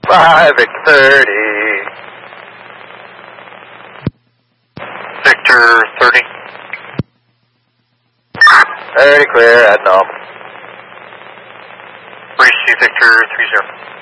5, Victor 30. Victor 30. 30 clear, at normal. Receive Victor 30.